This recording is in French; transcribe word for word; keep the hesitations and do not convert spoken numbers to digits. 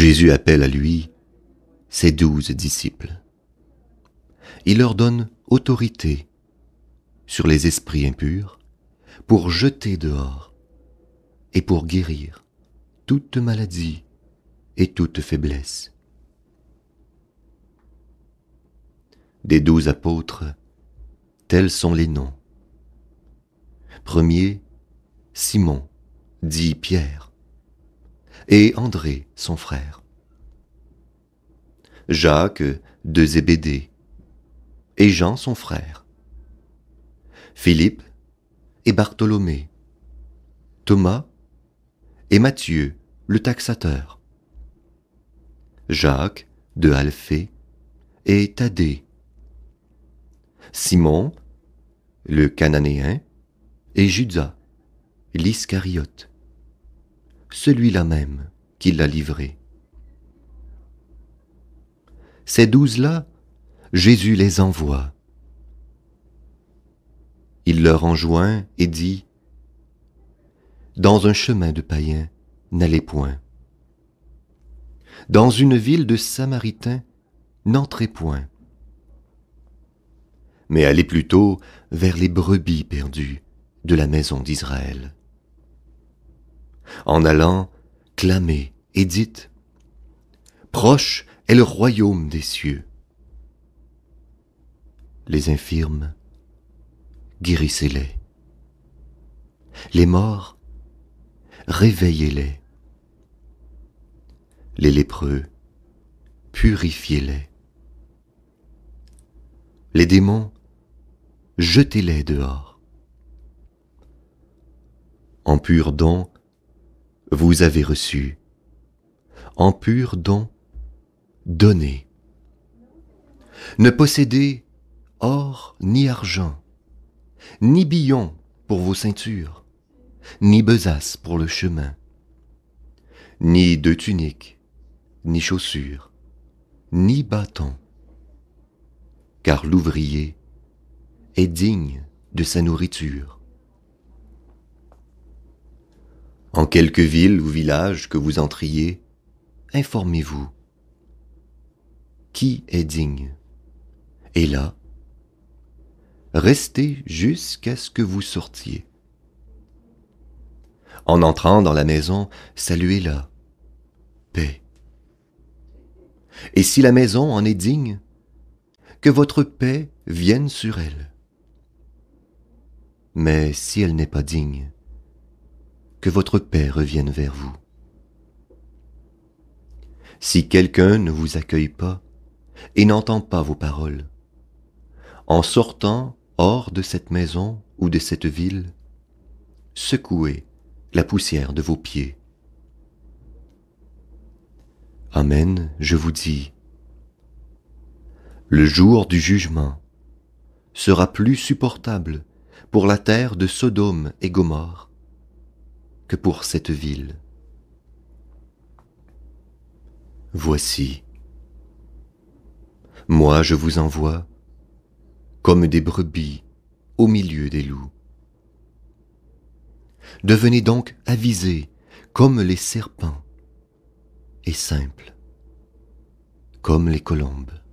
Jésus appelle à lui ses douze disciples. Il leur donne autorité sur les esprits impurs pour jeter dehors et pour guérir toute maladie et toute faiblesse. Des douze apôtres, tels sont les noms. Premier, Simon, dit Pierre, et André, son frère. Jacques, de Zébédée, et Jean, son frère. Philippe et Bartholomée, Thomas et Matthieu, le taxateur. Jacques, de Alphée, et Thaddée. Simon, le Cananéen, et Judas, l'Iscariote, celui-là même qui l'a livré. Ces douze-là, Jésus les envoie. Il leur enjoint et dit, « Dans un chemin de païens, n'allez point. Dans une ville de Samaritains, n'entrez point. Mais allez plutôt vers les brebis perdues de la maison d'Israël. En allant, clamez et dites, « Proche est le royaume des cieux. » Les infirmes, guérissez-les. Les morts, réveillez-les. Les lépreux, purifiez-les. Les démons, jetez-les dehors. En pur don, vous avez reçu. En pur don, donnez. Ne possédez or ni argent, ni billon pour vos ceintures, ni besace pour le chemin, ni deux tuniques, ni chaussures, ni bâton, car l'ouvrier est digne de sa nourriture. En quelque ville ou village que vous entriez, informez-vous. Qui est digne? Et là, restez jusqu'à ce que vous sortiez. En entrant dans la maison, saluez-la. Paix. Et si la maison en est digne, que votre paix vienne sur elle. Mais si elle n'est pas digne, que votre paix revienne vers vous. Si quelqu'un ne vous accueille pas et n'entend pas vos paroles, en sortant hors de cette maison ou de cette ville, secouez la poussière de vos pieds. Amen, je vous dis, le jour du jugement sera plus supportable pour la terre de Sodome et Gomorrhe que pour cette ville. Voici, moi je vous envoie comme des brebis au milieu des loups. Devenez donc avisés comme les serpents et simples comme les colombes.